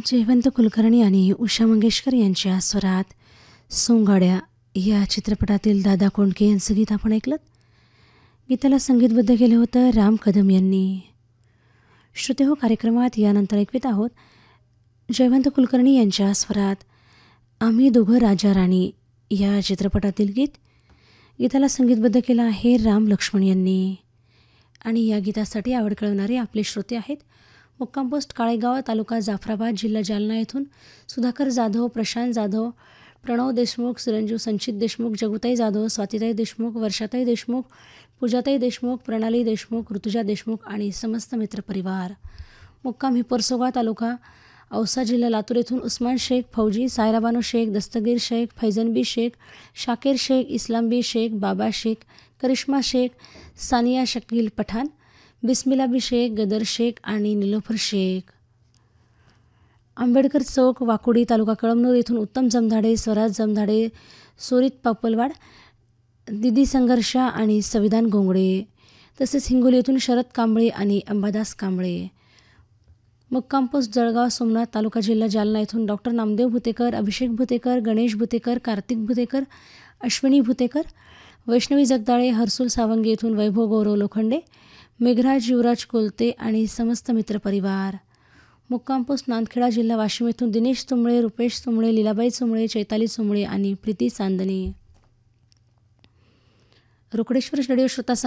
जयवंत कुलकर्णी आणि उषा मंगेशकर यांच्या स्वरात सोंगाड्या या चित्रपटातील दादा कोंडके यांचं गीत आपण ऐकलं. गीताला संगीतबद्ध केलं होतं राम कदम यांनी. श्रोतेहो, कार्यक्रमात यानंतर ऐकवीत आहोत जयवंत कुलकर्णी यांच्या स्वरात आम्ही दोघं राजा राणी या चित्रपटातील गीत. गीताला संगीतबद्ध केलं आहे राम लक्ष्मण यांनी. आणि या गीतासाठी आवड कळवणारे आपले श्रोते आहेत मुक्काम पोस्ट काळेगाव, तालुका जाफराबाद, जिल्हा जालना येथून सुधाकर जाधव, प्रशांत जाधव, प्रणव देशमुख, सुरंजू संचित देशमुख, जगुताई जाधव, स्वातीताई देशमुख, वर्षाताई देशमुख, पूजाताई देशमुख, प्रणाली देशमुख, ऋतुजा देशमुख आणि समस्त मित्रपरिवार. मुक्काम हिप्परसोगा, तालुका औसा, जिल्हा लातूर येथून उस्मान शेख, फौजी, सायराबानो शेख, दस्तगीर शेख, फैजनबी शेख, शाकीर शेख, इस्लामबी शेख, बाबा शेख, करिश्मा शेख, सानिया शकील पठाण, बिस्मिलाबी शेख, गदर शेख आणि निलोफर शेख. आंबेडकर चौक, वाकुडी, तालुका कळमनूर येथून उत्तम जमधाडे, स्वराज जमधाडे, सोरित पापलवाड, दिदी संघर्षा आणि संविधान गोंगडे. तसेच हिंगोली येथून शरद कांबळे आणि अंबादास कांबळे. मुक्काम पोस्ट जळगाव, सोमनाथ, तालुका जिल्हा जालना येथून डॉक्टर नामदेव भुतेकर, अभिषेक भुतेकर, गणेश भुतेकर, कार्तिक भुतेकर, अश्विनी भुतेकर, वैष्णवी जगदाळे, हर्सुल सावंगी येथून वैभव गौरव लोखंडे, मेघराज युवराज कोलते आणि समस्त मित्रपरिवार. मुक्काम पोस्ट नांदखेडा, जिल्हा वाशिम येथून दिनेश चुंबळे, रुपेश चुंबळे, लीलाबाई चुंबळे, चैताली चुंबळे आणि प्रीती चांदणे. रोकडेश्वर रेडिओ श्रोता